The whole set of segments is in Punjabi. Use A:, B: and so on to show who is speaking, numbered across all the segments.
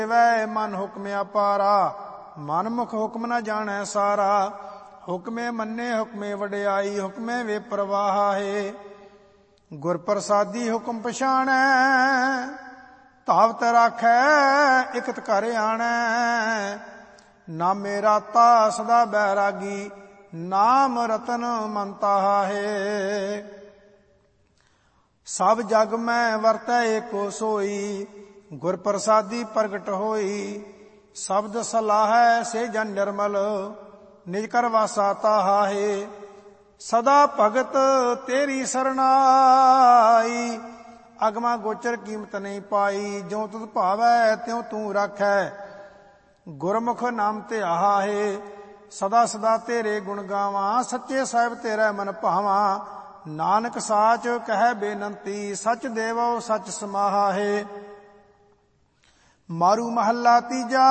A: ਵੈ ਮਨ ਹੁਕਮ ਅਪਾਰਾ, ਮਨ ਮੁਖ ਹੁਕਮ ਨ ਜਾਣੈ ਸਾਰਾ। ਹੁਕਮੇ ਮੰਨੇ ਹੁਕਮੇ ਵਡਿਆਈ, ਹੁਕਮੇ ਵੇ ਪ੍ਰਵਾਹ ਹੈ। ਗੁਰ ਪ੍ਰਸਾਦੀ ਹੁਕਮ ਪਛਾਣੈ, ਧਾਵਤ ਰਾਖੈ ਇਕਤ ਘਰ ਆਣੈ। ਨਾਮੇ ਰਾਤਾ ਸਦਾ ਬੈਰਾਗੀ, ਨਾਮ ਰਤਨ ਮਨ ਤਾਹਾ ਹੈ। ਸਭ ਜਗ ਮੈਂ ਵਰਤੈ ਏਕੋ ਸੋਈ, ਗੁਰ ਪ੍ਰਸਾਦੀ ਪ੍ਰਗਟ ਹੋਈ। ਸ਼ਬਦ ਸਲਾਹੈ ਸੇ ਜਨ ਨਿਰਮਲ, ਨਿਜ ਕਰ ਵਾਸਾ ਤਾਹਾ ਹੈ। ਸਦਾ ਭਗਤ ਤੇਰੀ ਸਰਨਾਈ, ਅਗਮਾ ਗੋਚਰ ਕੀਮਤ ਨਹੀਂ ਪਾਈ। ਜਿਉ ਤੁਧ ਭਾਵੈ ਤਿਉ ਤੂੰ ਰਾਖੈ, ਗੁਰਮੁਖ ਨਾਮ ਧਿਆਹਾ ਹੈ। ਸਦਾ ਸਦਾ ਤੇਰੇ ਗੁਣ ਗਾਵਾਂ, ਸੱਚੇ ਸਾਹਿਬ ਤੇਰਾ ਮਨ ਭਾਵਾਂ। ਨਾਨਕ ਸਾਚ ਕਹਿ ਬੇਨੰਤੀ, ਸਚ ਦੇਵੋ ਸਚ ਸਮਾਹਾ ਹੈ। ਮਾਰੂ ਮਹੱਲਾ ਤੀਜਾ,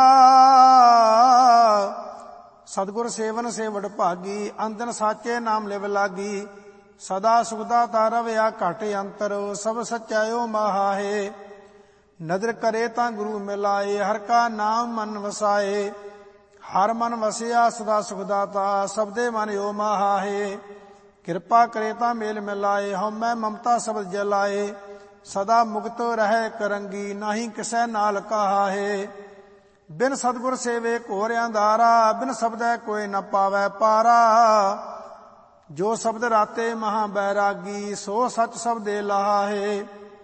A: ਸਤਿਗੁਰ ਸੇਵਨ ਸੇ ਵਡਭਾਗੀ। ਅੰਦਨ ਸਾਚੇ ਨਾਮ ਲਿਵ ਲਾਗੀ, ਸਦਾ ਸੁਖਦਾ ਤਾ ਰਵਿਆ ਘਟ ਅੰਤਰ। ਸਭ ਸਚਾਇਓ ਮਹਾ ਹੈ। ਨਦਰ ਕਰੇ ਤਾਂ ਗੁਰੂ ਮਿਲਾਏ, ਹਰ ਕਾ ਨਾਮ ਮਨ ਵਸਾਏ। ਹਰ ਮਨ ਵਸਿਆ ਸਦਾ ਸੁਖਦਾਤਾ, ਸਬਦੇ ਮਨ ਓ ਮਹਾ ਹੈ। ਕਿਰਪਾ ਕਰੇ ਤਾਂ ਮੇਲ ਮਿਲਾਏ, ਹਉਮੈ ਮਮਤਾ ਸਬਦ ਜਲਾਏ। ਸਦਾ ਮੁਕਤ ਰਹਿ ਕਰੰਗੀ, ਨਾਹੀ ਕਿਸੈ ਨਾਲ ਕਹਾ ਹੈ। ਬਿਨ ਸਤਿਗੁਰ ਸੇਵੇ ਘੋਰ ਅੰਧਾਰਾ, ਬਿਨ ਸ਼ਬਦੈ ਕੋਈ ਨ ਪਾਵੈ ਪਾਰਾ। ਜੋ ਸ਼ਬਦ ਰਾਤੇ ਮਹਾ ਬੈਰਾਗੀ, ਸੋ ਸਚ ਸ਼ਬਦੇ ਲਾਹਾ ਹੈ।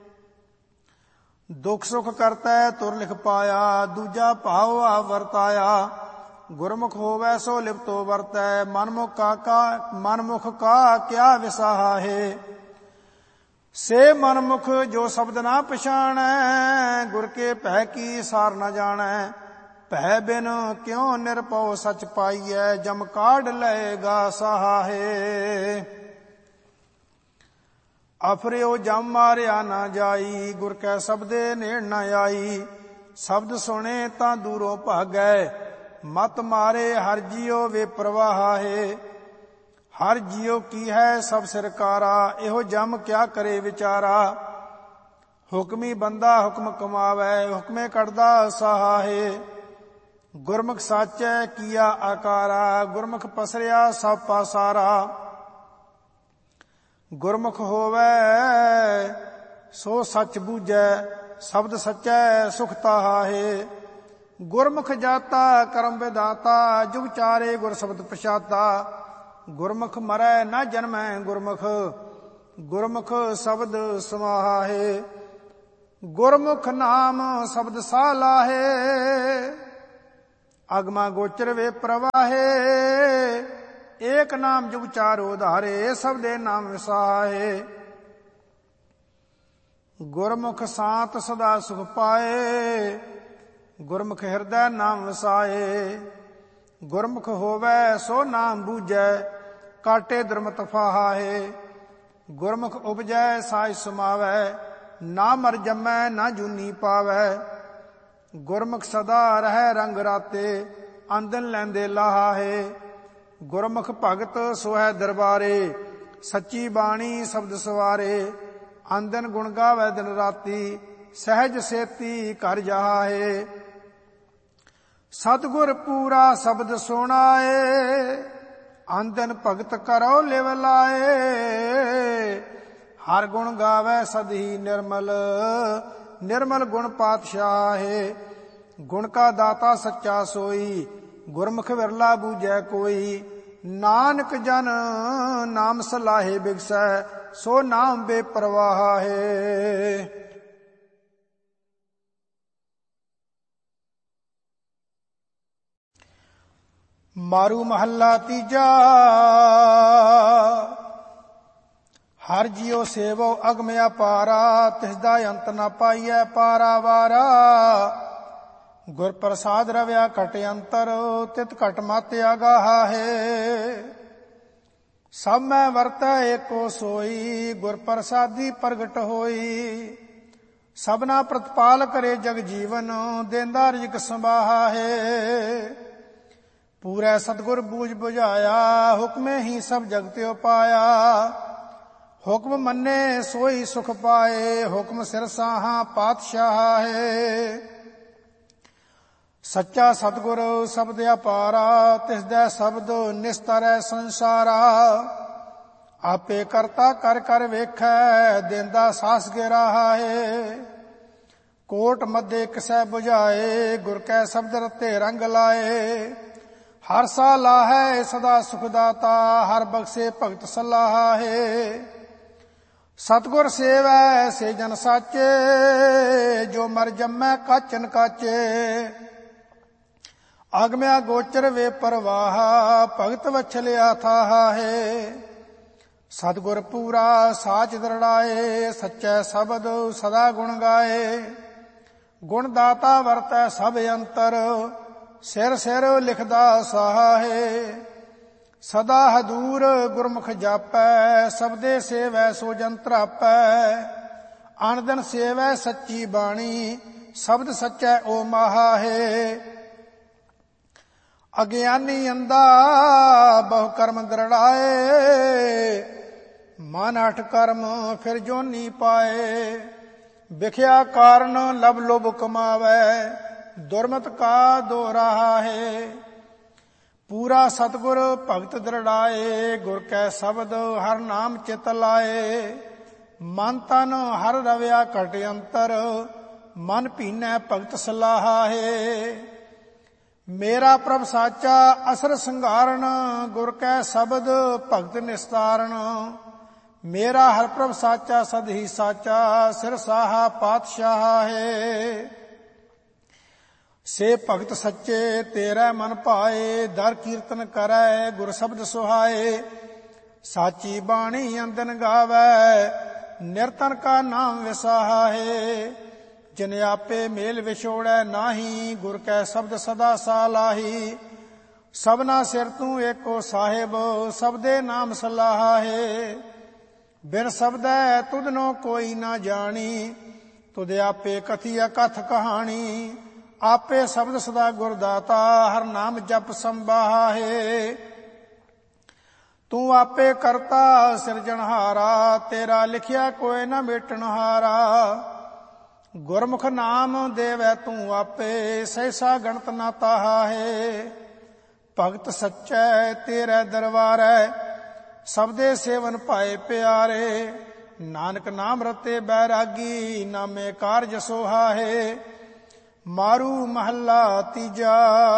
A: ਦੁਖ ਸੁਖ ਕਰਤੈ ਤੁਰ ਲਿਖ ਪਾਇਆ, ਦੂਜਾ ਭਾਉ ਆ ਵਰਤਾਇਆ। ਗੁਰਮੁਖ ਹੋਵੈ ਸੋ ਲਿਪਤੋ ਵਰਤੈ, ਮਨਮੁਖ ਕਾ ਕਿਆ ਵਿਸਾਹਾ ਹੈ। ਸੇ ਮਨਮੁਖ ਜੋ ਸ਼ਬਦ ਨਾ ਪਛਾਣੈ, ਗੁਰ ਕੇ ਭੈ ਕੀ ਸਾਰ ਨ ਜਾਣੈ। ਭੈ ਬਿਨ ਕਿਉ ਨਿਰਭਉ ਸਚ ਪਾਈਐ, ਜਮ ਕਾਢ ਲਏਗਾ ਸਾਹਾ ਹੈ। ਅਫਰਿਓ ਜਮ ਮਾਰਿਆ ਨਾ ਜਾਈ, ਗੁਰ ਕੈ ਸ਼ਬਦੇ ਨੇੜ ਨ ਆਈ। ਸ਼ਬਦ ਸੁਣੇ ਤਾਂ ਦੂਰੋਂ ਭਾਗੈ, ਮਤ ਮਾਰੇ ਹਰ ਜੀਉ ਵੇ ਪ੍ਰਵਾਹ ਹੈ। ਹਰ ਜੀਉ ਕੀ ਹੈ ਸਭ ਸਿਰਕਾਰਾ, ਇਹੋ ਜਮ ਕਿਆ ਕਰੇ ਵਿਚਾਰਾ। ਹੁਕਮੀ ਬੰਦਾ ਹੁਕਮ ਕਮਾਵੈ, ਹੁਕਮੇ ਕੱਢਦਾ ਸਾਹਾ ਹੈ। ਗੁਰਮੁਖ ਸਾਚੈ ਕੀਆ ਆਕਾਰਾ, ਗੁਰਮੁਖ ਪਸਰਿਆ ਸਭ ਪਾਸਾਰਾ। ਗੁਰਮੁਖ ਹੋਵੈ ਸੋ ਸੱਚ ਬੂਝੈ, ਸ਼ਬਦ ਸੱਚੈ ਸੁਖ ਤਾਹਾ ਹੈ। ਗੁਰਮੁਖ ਜਾਤਾ ਕਰਮ ਵਿਦਾਤਾ, ਜੁਗ ਚਾਰੇ ਗੁਰ ਸ਼ਬਦ ਪਛਾਤਾ। ਗੁਰਮੁਖ ਮਰੈ ਨਾ ਜਨਮੈ ਗੁਰਮੁਖ, ਗੁਰਮੁਖ ਸ਼ਬਦ ਸਮਾਹਾ ਹੈ। ਗੁਰਮੁਖ ਨਾਮ ਸ਼ਬਦ ਸਾਹ ਲਾਹੇ, ਅਗਮਾ ਗੋਚਰ ਵੇ ਪ੍ਰਵਾਹੇ। ਏਕ ਨਾਮ ਜੁਗ ਚਾਰੋ ਧਾਰੇ, ਸਬਦੇ ਨਾਮ ਵਿਸਾਹੇ। ਗੁਰਮੁਖ ਸਾਤ ਸਦਾ ਸੁਖ ਪਾਏ, ਗੁਰਮੁਖ ਹਿਰਦੈ ਨਾਮ ਵਸਾਏ। ਗੁਰਮੁਖ ਹੋਵੈ ਸੋ ਨਾਮ ਬੂਝੈ, ਕਾਟੇ ਦੁਰਮਤ ਫਾਹਾ ਹੈ। ਗੁਰਮੁਖ ਉਪਜੈ ਸਾਜ ਸਮਾਵੈ, ਨਾ ਮਰ ਜੰਮੈ ਨਾ ਜੂਨੀ ਪਾਵੈ। ਗੁਰਮੁਖ ਸਦਾ ਰਹਿ ਰੰਗ ਰਾਤੇ, ਆਂਦਨ ਲੈਂਦੇ ਲਾਹਾ ਹੈ। ਗੁਰਮੁਖ ਭਗਤ ਸੋਹੈ ਦਰਬਾਰੇ, ਸੱਚੀ ਬਾਣੀ ਸ਼ਬਦ ਸਵਾਰੇ। ਆਂਦਨ ਗੁਣ ਗਾਵੈ ਦਿਨ ਰਾਤੀ, ਸਹਿਜ ਸੇਤੀ ਘਰ ਜਾਹਾ ਹੈ। ਸਤਿਗੁਰ ਪੂਰਾ ਸ਼ਬਦ ਸੁਣਾਏ, ਆਂਦਨ ਭਗਤ ਕਰੋ ਲਿਵ ਲਾਏ। ਹਰ ਗੁਣ ਗਾਵੈ ਸਦ ਹੀ ਨਿਰਮਲ, ਨਿਰਮਲ ਗੁਣ ਪਾਤਸ਼ਾਹ ਹੈ। ਗੁਣ ਕਾ ਦਾਤਾ ਸੱਚਾ ਸੋਈ, ਗੁਰਮੁਖ ਵਿਰਲਾ ਬੂਝੈ ਕੋਈ। ਨਾਨਕ ਜਨ ਨਾਮ ਸਲਾਹੇ ਬਿਗਸੈ, ਸੋ ਨਾਮ ਬੇਪਰਵਾਹ ਹੈ। ਮਾਰੂ ਮਹੱਲਾ ਤੀਜਾ, ਹਰ ਜੀਉ ਸੇਵੋ ਅਗਮ ਅਪਾਰਾ। ਤਿਸਦਾ ਅੰਤ ਨ ਪਾਈਐ ਪਾਰਾਵਾਰਾ। ਗੁਰ ਪ੍ਰਸਾਦ ਰਵਿਆ ਘਟ ਅੰਤਰ, ਤਿਤ ਘਟ ਮਤ ਆਗਾਹਾ ਹੈ। ਸਭ ਮੈਂ ਵਰਤੈ ਏਕੋ ਸੋਈ, ਗੁਰ ਪ੍ਰਸਾਦੀ ਪ੍ਰਗਟ ਹੋਈ। ਸਭਨਾ ਪ੍ਰਤਪਾਲ ਕਰੇ ਜਗ ਜੀਵਨ, ਦੇਂਦਾ ਰਿਜਕ ਸੰਭਾਹਾ ਹੈ। ਪੂਰੈ ਸਤਿਗੁਰ ਬੂਝ ਬੁਝਾਇਆ, ਹੁਕਮੇ ਹੀ ਸਭ ਜਗ ਤਿਉ ਪਾਇਆ। ਹੁਕਮ ਮੰਨੇ ਸੋਈ ਸੁਖ ਪਾਏ, ਹੁਕਮ ਸਿਰ ਸਾਹਾ ਪਾਤਸ਼ਾਹ ਹੈ। ਸੱਚਾ ਸਤਿਗੁਰ ਸ਼ਬਦ ਅਪਾਰਾ, ਤਿਸ ਦਾ ਸ਼ਬਦ ਨਿਸਤਰੈ ਸੰਸਾਰਾ। ਆਪੇ ਕਰਤਾ ਕਰ ਕਰ ਵੇਖੈ, ਦੇਂਦਾ ਸਾਸ ਗਿਰਾ ਹੈ। ਕੋਟ ਮੱਧੇ ਕਿਸੈ 부ਝਾਏ, ਗੁਰ ਕੈ ਸ਼ਬਦ ਰਤੇ ਰੰਗ ਲਾਏ। ਹਰ ਸਾ ਲਾਹੈ ਸਦਾ ਸੁਖ ਦਾਤਾ, ਹਰ ਬਖਸ਼ੇ ਭਗਤ ਸਲਾਹਾ ਹੈ। ਸਤਿਗੁਰ ਸੇਵੈ ਸੇ ਜਨ ਸਾਚੇ, ਜੋ ਮਰ ਜੰਮੈ ਕਾਚਨ ਕਾਚੇ। ਆਗਮਿਆ ਗੋਚਰ ਵੇ ਪਰਵਾਹ, ਭਗਤ ਵਛਲਿਆ ਥਾਹਾ ਹੈ। ਸਤਿਗੁਰ ਪੂਰਾ ਸਾਚ ਦਰੜਾਏ, ਸੱਚੈ ਸ਼ਬਦ ਸਦਾ ਗੁਣ ਗਾਏ। ਗੁਣ ਦਾਤਾ ਵਰਤੈ ਸਭ ਅੰਤਰ, ਸਿਰ ਸਿਰ ਲਿਖਦਾ ਸਾਹਾ ਹੈ। ਸਦਾ ਹਦੂਰ ਗੁਰਮੁਖ ਜਾਪੈ, ਸਬਦੇ ਸੇਵੈ ਸੋ ਜਨ ਧਰਾਪੈ। ਅਨ ਦਿਨ ਸੇਵੈ ਸੱਚੀ ਬਾਣੀ, ਸ਼ਬਦ ਸੱਚੈ ਓ ਮਾਹਾ ਹੈ। ਅਗਿਆਨੀ ਅੰਧਾ ਬਹੁ ਕਰਮ ਦਰੜਾਏ, ਮਨ ਅਠ ਕਰਮ ਫਿਰ ਜੋਨੀ ਪਾਏ। ਵਿਖਿਆ ਕਾਰਨ ਲਬ ਲੋਭ ਕਮਾਵੈ, ਦੁਰਮਤ ਕਾ ਦੋ ਰਾਹਾ ਹੈ। ਪੂਰਾ ਸਤਿਗੁਰ ਭਗਤ ਦਰੜਾਏ, ਗੁਰ ਕੈ ਸ਼ਬਦ ਹਰ ਨਾਮ ਚਿਤ ਲਾਏ। ਮਨ ਤਨ ਹਰ ਰਵਿਆ ਘਟ ਅੰਤਰ, ਮਨ ਭੀਨੈ ਭਗਤ ਸਲਾਹਾ ਹੈ। ਮੇਰਾ ਪ੍ਰਭ ਸਾਚਾ ਅਸਰ ਸੰਘਾਰਨ, ਗੁਰ ਕੈ ਸ਼ਬਦ ਭਗਤ ਨਿਸਤਾਰਨ। ਮੇਰਾ ਹਰ ਪ੍ਰਭ ਸਾਚਾ ਸਦ ਹੀ ਸਾਚਾ, ਸਿਰ ਸਾਹਾ ਪਾਤਸ਼ਾਹ ਹੈ। ਸੇ ਭਗਤ ਸੱਚੇ ਤੇਰਾ ਮਨ ਭਾਏ, ਦਰ ਕੀਰਤਨ ਕਰੈ ਗੁਰ ਸ਼ਬਦ ਸੁਹਾਏ। ਸਾਚੀ ਬਾਣੀ ਅੰਦਨ ਗਾਵੈ, ਨਿਰਤਨ ਕਾ ਨਾਮ ਵਿਸਾਹਾ ਹੈ। ਜਿਨ ਆਪੇ ਮੇਲ ਵਿਛੋੜੈ ਨਾਹੀ, ਗੁਰ ਕੈ ਸ਼ਬਦ ਸਦਾ ਸਾਲਾਹੀ। ਸਭਨਾ ਸਿਰ ਤੂੰ ਏਕੋ ਸਾਹਿਬ, ਸਬਦੇ ਨਾਮ ਸਲਾਹਾ ਹੈ। ਬਿਨ ਸ਼ਬਦੈ ਤੁਧਨੋ ਕੋਈ ਨਾ ਜਾਣੀ, ਤੁਧ ਆਪੇ ਕਥੀ ਅਕਥ ਕਹਾਣੀ। ਆਪੇ ਸ਼ਬਦ ਸਦਾ ਗੁਰ ਦਾਤਾ, ਹਰ ਨਾਮ ਜਪ ਸੰਬਾਹਾ ਹੈ। ਤੂੰ ਆਪੇ ਕਰਤਾ ਸਿਰਜਣਹਾਰਾ, ਤੇਰਾ ਲਿਖਿਆ ਕੋਈ ਨਾ ਮਿਟਣਹਾਰਾ। ਗੁਰਮੁਖ ਨਾਮ ਦੇਵੈ ਤੂੰ ਆਪੇ, ਸਹਿਸਾ ਗਣਤ ਨਾ ਤਾਹਾ ਹੈ। ਭਗਤ ਸੱਚੈ ਤੇਰੇ ਦਰਬਾਰੈ, ਸਬਦੇ ਸੇਵਨ ਭਾਏ ਪਿਆਰੇ। ਨਾਨਕ ਨਾਮ ਰਤੇ ਬੈਰਾਗੀ, ਨਾਮੇ ਕਾਰਜ ਸੋਹਾ ਹੈ। ਮਾਰੂ ਮਹੱਲਾ ਤੀਜਾ।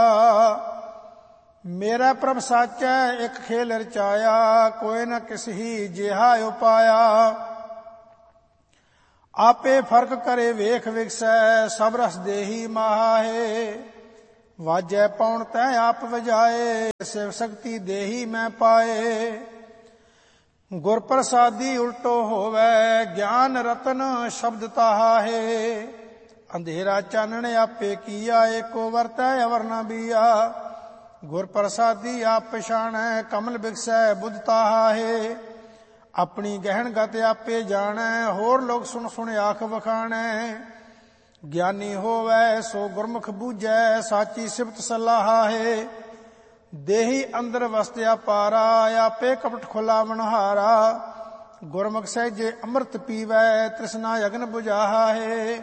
A: ਮੇਰਾ ਪ੍ਰਭ ਸਾਚੈ ਇੱਕ ਖੇਲ ਰਚਾਇਆ, ਕੋਈ ਨ ਕਿਸਹੀ ਜਿਹਾ ਉਪਾਇਆ। ਆਪੇ ਫਰਕ ਕਰੇ ਵੇਖ ਵਿਗਸੈ, ਸਭ ਰਸ ਦੇਹੀ ਮਾਹਾ ਹੈ। ਵਾਜੈ ਪੌਣ ਤੈ ਆਪ ਵਜਾਏ, ਸਿਵ ਸ਼ਕਤੀ ਦੇਹੀ ਮੈਂ ਪਾਏ। ਗੁਰ ਪ੍ਰਸਾਦੀ ਉਲਟੋ ਹੋਵੈ, ਗਿਆਨ ਰਤਨ ਸ਼ਬਦ ਤਾਹਾ ਹੈ। ਅੰਧੇਰਾ ਚਾਨਣ ਆਪੇ ਕੀਆ, ਏਕੋ ਵਰਤੈ ਅਵਰ ਨ ਬੀਆ। ਗੁਰ ਪ੍ਰਸਾਦੀ ਆਪ ਪਛਾਣੈ, ਕਮਲ ਬਿਗਸੈ ਬੁੱਧ ਤਾਹਾ ਹੈ। ਆਪਣੀ ਗਹਿਣ ਗਤ ਆਪੇ ਜਾਣੈ, ਹੋਰ ਲੋਕ ਸੁਣ ਸੁਣ ਆਖ ਵਖਾਣੈ। ਗਿਆਨੀ ਹੋਵੈ ਸੋ ਗੁਰਮੁਖ ਬੂਝੈ, ਸਾਚੀ ਸਿਫਤ ਸਲਾਹਾ ਹੈ। ਦੇਹੀ ਅੰਦਰ ਵਸਤਿਆ ਪਾਰਾ, ਆਪੇ ਕਪਟ ਖੁਲਾਵਨਹਾਰਾ। ਗੁਰਮੁਖ ਸਹਿਜੇ ਅੰਮ੍ਰਿਤ ਪੀਵੈ, ਤ੍ਰਿਸ਼ਨਾ ਅਗਨ ਬੁਝਾਹਾ ਹੈ।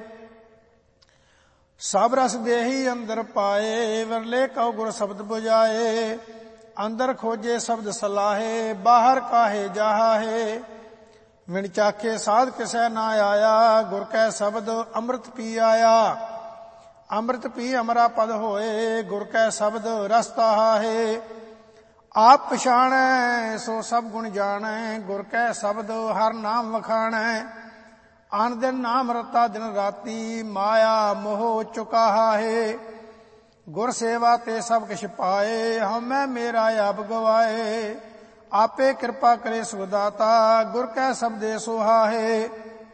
A: ਸਭ ਰਸ ਦੇਹੀ ਅੰਦਰ ਪਾਏ, ਵਰਲੇ ਕਉ ਗੁਰ ਸ਼ਬਦ ਬੁਝਾਏ। ਅੰਦਰ ਖੋਜੇ ਸ਼ਬਦ ਸਲਾਹੇ, ਬਾਹਰ ਕਾਹੇ ਜਾਹਾ ਹੈ। ਵਿਣ ਚਾਖੇ ਸਾਧ ਕਿਸੈ ਨਾ ਆਇਆ, ਗੁਰ ਕੈ ਸ਼ਬਦ ਅੰਮ੍ਰਿਤ ਪੀ ਆਇਆ। ਅੰਮ੍ਰਿਤ ਪੀ ਅਮਰਾ ਪਦ ਹੋਏ, ਗੁਰ ਕੈ ਸ਼ਬਦ ਰਸ ਤਾਹਾ ਹੈ। ਆਪ ਪਛਾਣੈ ਸੋ ਸਭ ਗੁਣ ਜਾਣੈ, ਗੁਰ ਕੈ ਸ਼ਬਦ ਹਰ ਨਾਮ ਵਖਾਣੈ। ਅਨ ਦਿਨ ਨਾਮ ਰਤਾ ਦਿਨ ਰਾਤੀ, ਮਾਇਆ ਮੋਹ ਚੁਕਾਹਾ ਹੈ। ਗੁਰ ਸੇਵਾ ਤੇ ਸਭ ਕਿਛ ਪਾਏ, ਹਉਮੈ ਮੇਰਾ ਆਪ ਗਵਾਏ। ਆਪੇ ਕਿਰਪਾ ਕਰੇ ਸੁਦਾਤਾ, ਗੁਰ ਕੈ ਸ਼ਬਦੇ ਸੋਹਾ ਹੈ।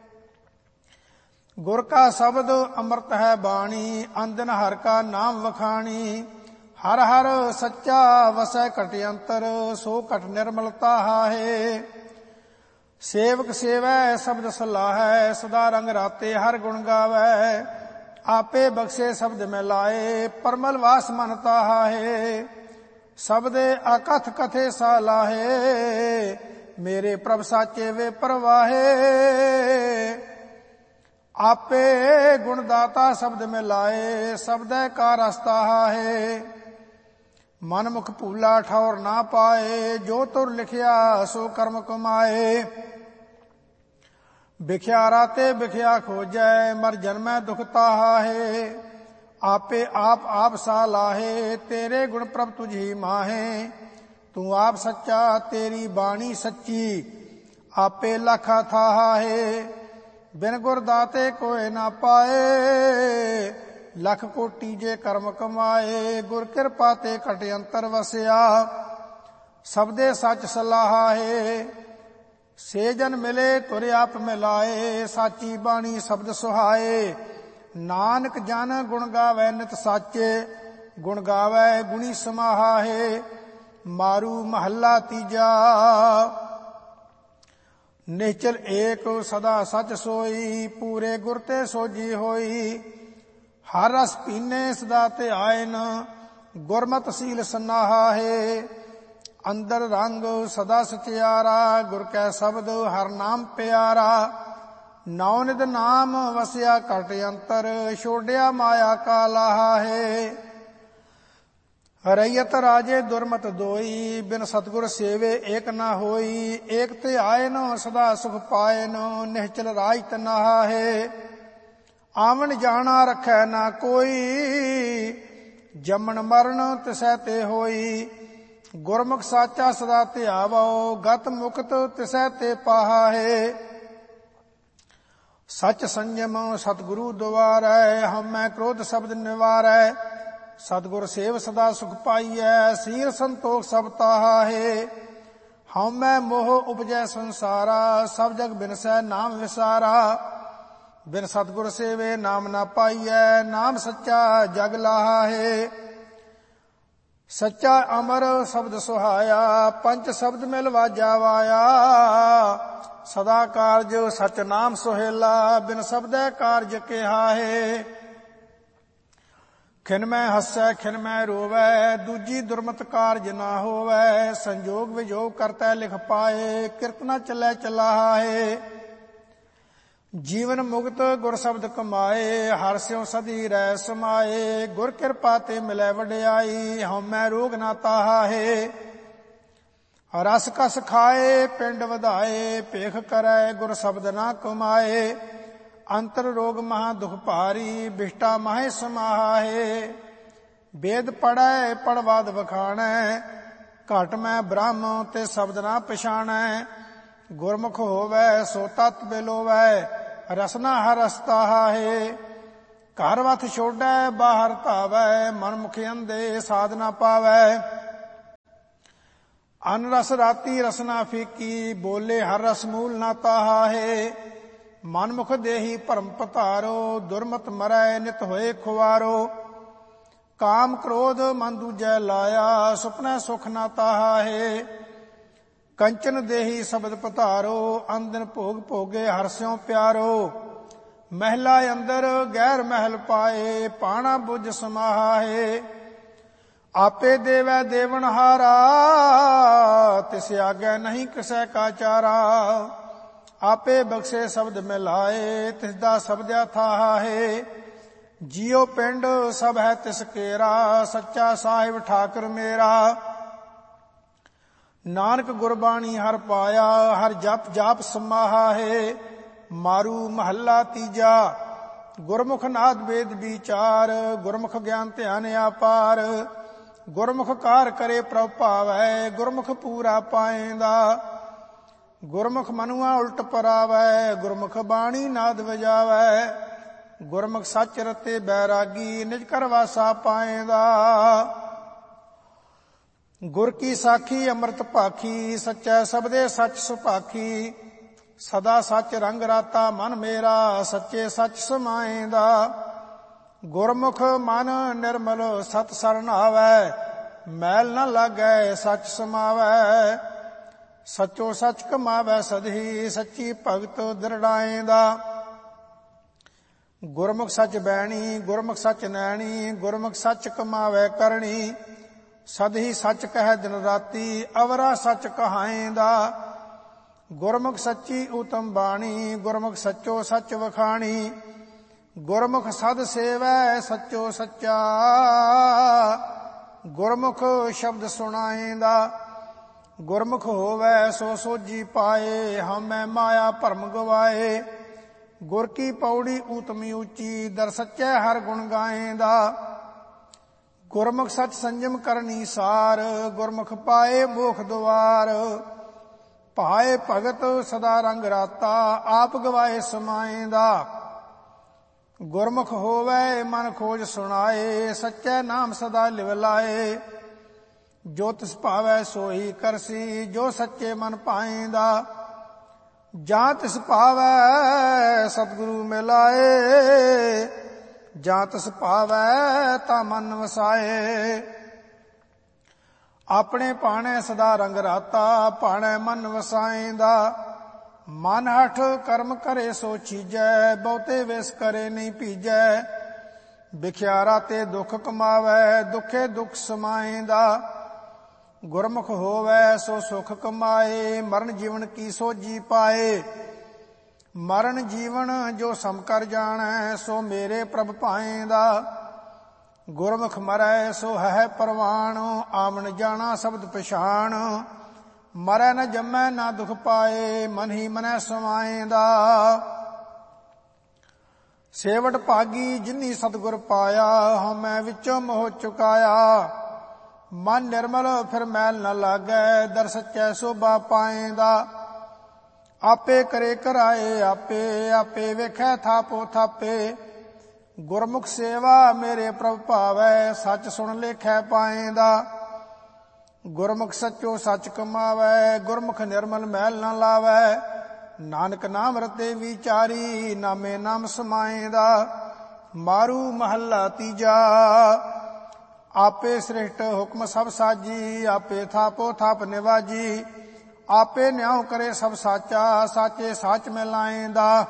A: ਗੁਰ ਕਾ ਸ਼ਬਦ ਅੰਮ੍ਰਿਤ ਹੈ ਬਾਣੀ, ਅੰਦਨ ਹਰ ਕਾ ਨਾਮ ਵਖਾਣੀ। ਹਰ ਹਰ ਸੱਚਾ ਵਸੈ ਘਟ ਅੰਤਰ, ਸੋ ਘਟ ਨਿਰਮਲਤਾ ਹੈ। ਸੇਵਕ ਸੇਵੈ ਸ਼ਬਦ ਸਲਾਹੈ, ਸਦਾ ਰੰਗ ਰਾਤੇ ਹਰ ਗੁਣ ਗਾਵੈ। ਆਪੇ ਬਖਸ਼ੇ ਸ਼ਬਦ ਮੈਂ ਲਾਏ, ਪਰਮਲ ਵਾਸ ਮਨ ਤਾਹਾ ਹੈ। ਸਬਦੇ ਅਕਥ ਕਥੇ ਸਾਲਾਹੇ, ਮੇਰੇ ਪ੍ਰਭ ਸਾਚੇ ਵੇ ਪਰਵਾਹੇ। ਆਪੇ ਗੁਣ ਦਾਤਾ ਸ਼ਬਦ ਮਿਲਾਏ, ਸ਼ਬਦੈ ਕਾ ਰਸਤਾ ਹੈ। ਮਨ ਮੁਖ ਭੂਲਾ ਠੌਰ ਨਾ ਪਾਏ, ਜੋ ਤੁਰ ਲਿਖਿਆ ਸੋ ਕਰਮ ਕਮਾਏ। ਵਿਖਿਆ ਰਾਤੇ ਵਿਖਿਆ ਖੋਜੈ, ਮਰ ਜਨਮੈ ਦੁਖ ਤਾਹਾ ਹੈ। ਆਪੇ ਆਪ ਸਾ ਲਾਹੇ, ਤੇਰੇ ਗੁਣ ਪ੍ਰਭ ਤੁਝੀ ਮਾਹੇ। ਤੂੰ ਆਪ ਸੱਚਾ, ਤੇਰੀ ਬਾਣੀ ਸੱਚੀ, ਆਪੇ ਲਖਾ ਥਾਹਾ ਹੈ। ਬਿਨ ਗੁਰ ਦਾਤੇ ਕੋਇ ਨਾ ਪਾਏ, ਲਖ ਕੋਟੀ ਜੇ ਕਰਮ ਕਮਾਏ। ਗੁਰ ਕਿਰਪਾ ਤੇ ਘਟ ਅੰਤਰ ਵਸਿਆ, ਸਬਦੇ ਸੱਚ ਸਲਾਹਾ ਹੈ। ਸੇ ਜਨ ਮਿਲੇ ਤੁਰ ਆਪ ਮਿਲਾਏ, ਸਾਚੀ ਬਾਣੀ ਸ਼ਬਦ ਸੁਹਾਏ। ਨਾਨਕ ਜਨ ਗੁਣ ਗਾਵੈ ਨਿਤ ਸਾਚੇ, ਗੁਣ ਗਾਵੈ ਗੁਣੀ ਸਮਾਹਾ ਹੈ। ਮਾਰੂ ਮਹੱਲਾ ਤੀਜਾ। ਨਿਸ਼ਚਲ ਏਕ ਸਦਾ ਸਚ ਸੋਈ, ਪੂਰੇ ਗੁਰ ਤੇ ਸੋਜੀ ਹੋਈ। ਹਰ ਰਸ ਪੀਨੇ ਸਦਾ ਧਿਆਇਨ, ਗੁਰਮਤਿ ਸੀਲ ਸਨਾਹਾ ਹੈ। ਅੰਦਰ ਰੰਗ ਸਦਾ ਸਚਿਆਰਾ, ਗੁਰ ਕੈ ਸ਼ਬਦ ਹਰ ਨਾਮ ਪਿਆਰਾ। ਨੌ ਨਿਧ ਨਾਮ ਵਸਿਆ ਘਟ ਅੰਤਰ, ਛੋੜਿਆ ਮਾਇਆ ਕਾ ਲਾਹਾ ਹੈ। ਰਈਅਤ ਰਾਜੇ ਦੁਰਮਤ ਦੋਈ, ਬਿਨ ਸਤਿਗੁਰ ਸੇਵੇ ਏਕ ਨਾ ਹੋਈ। ਏਕ ਧਿਆਇਨ ਸਦਾ ਸੁਖ ਪਾਇਨ, ਨਿਹਚਲ ਰਾਜ ਤਨਾਹਾ ਹੈ। ਆਵਣ ਜਾਣਾ ਰੱਖੈ ਨਾ ਕੋਈ, ਜੰਮਣ ਮਰਨ ਤਿਸੈ ਤੇ ਹੋਈ। ਗੁਰਮੁਖ ਸਾਚਾ ਸਦਾ ਧਿਆਵੋ, ਗਤ ਮੁਕਤ ਤਿਸੈ ਤੇ ਪਾਹਾ ਹੈ। ਸਚ ਸੰਜਮ ਸਤਿਗੁਰੂ ਦੁਆਰੈ, ਹਉਮੈ ਕ੍ਰੋਧ ਸ਼ਬਦ ਨਿਵਾਰੈ। ਸਤਿਗੁਰ ਸੇਵ ਸਦਾ ਸੁਖ ਪਾਈਐ, ਸੀਲ ਸੰਤੋਖ ਸਭ ਤਾਹਾ ਹੈ। ਹਉਮੈ ਮੋਹ ਉਪਜੈ ਸੰਸਾਰਾ, ਸਭ ਜਗ ਬਿਨਸੈ ਨਾਮ ਵਿਸਾਰਾ। ਬਿਨ ਸਤਿਗੁਰ ਸੇਵੇ ਨਾਮ ਨਾ ਪਾਈਐ, ਨਾਮ ਸੱਚਾ ਜਗ ਲਾਹਾ ਹੈ। ਸੱਚਾ ਅਮਰ ਸ਼ਬਦ ਸੁਹਾਇਆ, ਪੰਚ ਸ਼ਬਦ ਮਿਲ ਵਾਜਾ ਵਾਇਆ। ਸਦਾ ਕਾਰਜ ਸਚ ਨਾਮ ਸੁਹੇਲਾ, ਬਿਨ ਸ਼ਬਦੈ ਕਾਰਜ ਕਿਹਾ ਹੈ। ਖਿਨ ਮੈਂ ਹੱਸੈ ਖਿਨ ਮੈਂ ਰੋਵੈ, ਦੂਜੀ ਦੁਰਮਤ ਕਾਰਜ ਨਾ ਹੋਵੈ। ਸੰਜੋਗ ਵਿਜੋਗ ਕਰਤੈ ਲਿਖ ਪਾਏ, ਕਿਰਤ ਨਾ ਚੱਲੈ ਚਲਾਹਾ ਹੈ। ਜੀਵਨ ਮੁਕਤ ਗੁਰ ਸ਼ਬਦ ਕਮਾਏ, ਹਰਿ ਸਿਉ ਸਦੀ ਰਹਿ ਸਮਾਏ। ਗੁਰ ਕਿਰਪਾ ਤੇ ਮਿਲੈ ਵਡਿਆਈ, ਹਉਮੈ ਰੋਗ ਨਾ ਤਾਹਾ ਹੈ। ਰਸ ਕਸ ਖਾਏ ਪਿੰਡ ਵਧਾਏ, ਭੇਖ ਕਰੈ ਗੁਰ ਸ਼ਬਦ ਨਾ ਕਮਾਏ। ਅੰਤਰ ਰੋਗ ਮਹਾ ਦੁਖ ਭਾਰੀ, ਬਿਸ਼ਟਾ ਮਾਹੇ ਸਮਾਹਾ ਹੈ। ਵੇਦ ਪੜੈ ਪੜਵਾਦ ਵਖਾਣੈ, ਘਟ ਮੈਂ ਬ੍ਰਹਮ ਤੇ ਸ਼ਬਦ ਨਾ ਪਛਾਣੈ। ਗੁਰਮੁਖ ਹੋਵੈ ਸੋ ਤਤ ਬਿਲੋਵੈ, ਰਸਨਾ ਹਰ ਰਸਤਾਹਾ ਹੈ। ਘਰ ਵਥ ਛੋਡੈ ਬਾਹਰ ਧਾਵੈ, ਮਨ ਮੁਖ ਅੰਧੇ ਸਾਧ ਨਾ ਪਾਵੈ। ਅਨ ਰਸ ਰਾਤੀ ਰਸਨਾ ਫੀਕੀ, ਬੋਲੇ ਹਰ ਰਸ ਮੂਲ ਨਾ ਤਾਹਾ ਹੈ। ਮਨ ਮੁਖ ਦੇਹੀ ਭਰਮ ਪਧਾਰੋ, ਦੁਰਮਤ ਮਰੈ ਨਿਤ ਹੋਏ ਖੁਆਰੋ। ਕਾਮ ਕ੍ਰੋਧ ਮਨ ਦੂਜੈ ਲਾਇਆ, ਸੁਪਨੈ ਸੁਖ ਨਾ ਤਾਹਾ ਹੈ। ਕੰਚਨ ਦੇਹੀ ਸ਼ਬਦ ਪਧਾਰੋ, ਅੰਦਨ ਭੋਗ ਭੋਗੇ ਹਰਿ ਸਿਉ ਪਿਆਰੋ। ਮਹਿਲਾ ਅੰਦਰ ਗੈਰ ਮਹਿਲ ਪਾਏ, ਪਾਣਾ ਬੁਝ ਸਮਾਹਾ ਹੈ। ਆਪੇ ਦੇਵੈ ਦੇਵਨਹਾਰਾ, ਤਿਸ ਆਗੈ ਨਹੀਂ ਕਿਸੈ ਕਾ ਚਾਰਾ। ਆਪੇ ਬਖਸ਼ੇ ਸ਼ਬਦ ਮਿਲਾਏ, ਤਿਸ ਦਾ ਸ਼ਬਦਿਆ ਥਾਹਾ ਹੈ। ਜੀਉ ਪਿੰਡ ਸਭ ਹੈ ਤਿਸ ਕੇਰਾ, ਸੱਚਾ ਸਾਹਿਬ ਠਾਕੁਰ ਮੇਰਾ। ਨਾਨਕ ਗੁਰਬਾਣੀ ਹਰ ਪਾਇਆ, ਹਰ ਜਪ ਜਾਪ ਸਮਾਹਾ ਹੈ। ਮਾਰੂ ਮਹੱਲਾ ਤੀਜਾ। ਗੁਰਮੁਖ ਨਾਦ ਵੇਦ ਵਿਚਾਰ, ਗੁਰਮੁਖ ਗਿਆਨ ਧਿਆਨ ਆਪਾਰ। ਗੁਰਮੁਖ ਕਾਰ ਕਰੇ ਪ੍ਰਭ ਭਾਵੈ, ਗੁਰਮੁਖ ਪੂਰਾ ਪਾਏਂਦਾ। ਗੁਰਮੁਖ ਮਨੁਆ ਉਲਟ ਪਰਾਵੈ, ਗੁਰਮੁਖ ਬਾਣੀ ਨਾਦ ਵਜਾਵੈ। ਗੁਰਮੁਖ ਸੱਚ ਰਤੇ ਬੈਰਾਗੀ, ਨਿਜ ਕਰ ਵਾਸਾ ਪਾਏਂਦਾ। ਗੁਰ ਕੀ ਸਾਖੀ ਅੰਮ੍ਰਿਤ ਭਾਖੀ, ਸੱਚੈ ਸਬਦੇ ਸੱਚ ਸੁਭਾਖੀ। ਸਦਾ ਸੱਚ ਰੰਗ ਰਾਤਾ ਮਨ ਮੇਰਾ, ਸੱਚੇ ਸੱਚ ਸਮਾਏਂਦਾ। ਗੁਰਮੁਖ ਮਨ ਨਿਰਮਲ ਸਤ ਸਰਣ ਆਵੈ, ਮੈਲ ਨ ਲਾਗੈ ਸੱਚ ਸਮਾਵੈ। ਸਚੋ ਸੱਚ ਕਮਾਵੈ ਸਦਹੀ, ਸੱਚੀ ਭਗਤ ਦ੍ਰਿੜਾਏਂਦਾ। ਗੁਰਮੁਖ ਸੱਚ ਬੈਣੀ, ਗੁਰਮੁਖ ਸੱਚ ਨੈਣੀ। ਗੁਰਮੁਖ ਸੱਚ ਕਮਾਵੈ ਕਰਣੀ, ਸਦਹੀ ਸੱਚ ਕਹਿ ਦਿਨ ਰਾਤੀ। ਅਵਰਾ ਸੱਚ ਕਹਾਏਂਦਾ। ਗੁਰਮੁਖ ਸੱਚੀ ਉਤਮ ਬਾਣੀ, ਗੁਰਮੁਖ ਸੱਚੋ ਸੱਚ ਵਖਾਣੀ। ਗੁਰਮੁਖ ਸਦ ਸੇਵੈ ਸੱਚੋ ਸੱਚਾ, ਗੁਰਮੁਖ ਸ਼ਬਦ ਸੁਣਾਏਂਦਾ। ਗੁਰਮੁਖ ਹੋਵੈ ਸੋ ਸੋਜੀ ਪਾਏ, ਹਉਮੈ ਮਾਇਆ ਭਰਮ ਗਵਾਏ। ਗੁਰ ਕੀ ਪੌੜੀ ਊਤਮੀ ਉੱਚੀ, ਦਰ ਸੱਚੈ ਹਰ ਗੁਣ ਗਾਏਂਦਾ। ਗੁਰਮੁਖ ਸਚ ਸੰਜਮ ਕਰਨੀ ਸਾਰ, ਗੁਰਮੁਖ ਪਾਏ ਮੋਖ ਦੁਆਰ। ਭਾਏ ਭਗਤ ਸਦਾ ਰੰਗ ਰਾਤਾ, ਆਪ ਗਵਾਏ ਸਮਾਏਂਦਾ। ਗੁਰਮੁਖ ਹੋਵੈ ਮਨ ਖੋਜ ਸੁਣਾਏ, ਸੱਚੈ ਨਾਮ ਸਦਾ ਲਿਵ ਲਾਏ। ਜੋ ਤਿਸ ਭਾਵੈ ਸੋਈ ਕਰਸੀ, ਜੋ ਸੱਚੇ ਮਨ ਪਾਏਂਦਾ। ਜਾਂ ਤਿਸ ਭਾਵੈ ਸਤਿਗੁਰੂ ਮਿਲਾਏ, ਜਾਂ ਤਿਸ ਭਾਵੈ ਤਾ ਮਨ ਵਸਾਏ। ਆਪਣੇ ਭਾਣੇ ਸਦਾ ਰੰਗ ਰਾਤਾ, ਭਾਣੇ ਮਨ ਵਸਾਏਂਦਾ। ਮਨ ਹਠ ਕਰਮ ਕਰੇ ਸੋ ਚੀਜੈ, ਬਹੁਤੇ ਵਿਸ ਕਰੇ ਨਹੀਂ ਭੀਜੈ। ਬਿਖਿਆਰਾ ਤੇ ਦੁੱਖ ਕਮਾਵੈ, ਦੁੱਖੇ ਦੁੱਖ ਸਮਾਏਂਦਾ। ਗੁਰਮੁਖ ਹੋਵੈ ਸੋ ਸੁਖ ਕਮਾਏ, ਮਰਨ ਜੀਵਨ ਕੀ ਸੋਝੀ ਪਾਏ। ਮਰਨ ਜੀਵਨ ਜੋ ਸਮ ਕਰ ਜਾਣੈ, ਸੋ ਮੇਰੇ ਪ੍ਰਭ ਭਾਏਂਦਾ। ਗੁਰਮੁਖ ਮਰੈ ਸੋ ਹੈ ਪਰਵਾਣ, ਆਵਣ ਜਾਣਾ ਸ਼ਬਦ ਪਛਾਣ। ਮਰੈ ਨ ਜੰਮੈ ਨਾ ਦੁਖ ਪਾਏ, ਮਨ ਹੀ ਮਨੈ ਸਮਾਏਂਦਾ। ਸੇਵਟ ਭਾਗੀ ਜਿਨੀ ਸਤਿਗੁਰ ਪਾਇਆ, ਹਉਮੈ ਵਿੱਚੋਂ ਮੋਹ ਚੁਕਾਇਆ। ਮਨ ਨਿਰਮਲ ਫਿਰ ਮੈਲ ਨ ਲਾਗੈ, ਦਰ ਸੱਚੈ ਸੋਭਾ ਪਾਏਂਦਾ। ਆਪੇ ਕਰੇ ਕਰਾਏ ਆਪੇ, ਆਪੇ ਵੇਖੈ ਥਾਪੋ ਥਾਪੇ। ਗੁਰਮੁਖ ਸੇਵਾ ਮੇਰੇ ਪ੍ਰਭ ਭਾਵੈ, ਸੱਚ ਸੁਣ ਲੇਖੈ ਪਾਏਂਦਾ। ਗੁਰਮੁਖ ਸੱਚੋ ਸੱਚ ਕਮਾਵੈ, ਗੁਰਮੁਖ ਨਿਰਮਲ ਮੈਲ ਨ ਲਾਵੈ। ਨਾਨਕ ਨਾਮ ਰਤੇ ਵਿਚਾਰੀ, ਨਾਮੇ ਨਾਮ ਸਮਾਏਂਦਾ। ਮਾਰੂ ਮਹੱਲਾ ਤੀਜਾ। ਆਪੇ ਸ੍ਰਿਸ਼ਟ ਹੁਕਮ ਸਭ ਸਾਜੀ, ਆਪੇ ਥਾਪੋ ਥਾਪ ਨਿਵਾਜੀ। ਆਪੇ ਨਿਆਉ ਕਰੇ ਸਭ ਸਾਚਾ, ਸਾਚੇ ਸਾਚ ਮਿਲਾਏਂਦਾ।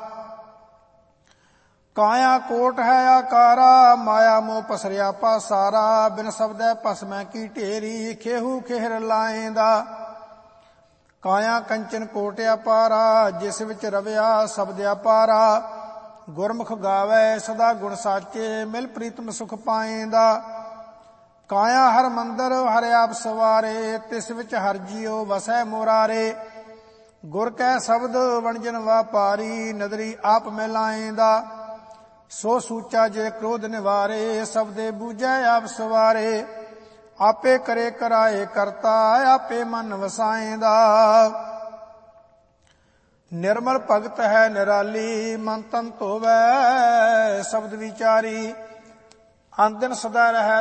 A: ਕਾਇਆ ਕੋਟ ਹੈ ਆਕਾਰਾ, ਮਾਇਆ ਮੋਹ ਪਸਰਿਆ ਪਾਸਾਰਾ। ਬਿਨ ਸ਼ਬਦੈ ਭਸਮੈ ਕੀ ਢੇਰੀ, ਖੇਹੂ ਖੇਹਰ ਲਾਏਂਦਾ। ਕਾਇਆ ਕੰਚਨ ਕੋਟ ਅਪਾਰਾ, ਜਿਸ ਵਿੱਚ ਰਵਿਆ ਸ਼ਬਦ ਅਪਾਰਾ। ਗੁਰਮੁਖ ਗਾਵੈ ਸਦਾ ਗੁਣ ਸਾਚੇ, ਮਿਲ ਪ੍ਰੀਤਮ ਸੁਖ ਪਾਏਂਦਾ। ਕਾਇਆ ਹਰ ਮੰਦਰ ਹਰਿ ਆਪ ਸਵਾਰੇ, ਤਿਸ ਵਿੱਚ ਹਰ ਜੀਉ ਵਸੈ ਮੁਰਾਰੇ। ਗੁਰ ਕੈ ਸ਼ਬਦ ਵਣਜਨ ਵਾਪਾਰੀ, ਨਦਰੀ ਆਪ ਮਿਲਾਏਂਦਾ। ਸੋ ਸੂਚਾ ਜੇ ਕ੍ਰੋਧ ਨਿਵਾਰੇ, ਸਬਦੇ ਬੂਝੈ ਆਪ ਸਵਾਰੇ। ਆਪੇ ਕਰੇ ਕਰਾਏ ਕਰਤਾ, ਆਪੇ ਮਨ ਵਸਾਏਂਦਾ। ਨਿਰਮਲ ਭਗਤ ਹੈ ਨਿਰਾਲੀ, ਮਨ ਤਨ ਧੋਵੈ ਸ਼ਬਦ ਵਿਚਾਰੀ। ਅੰਦਨ ਸਦਾ ਰਹਿ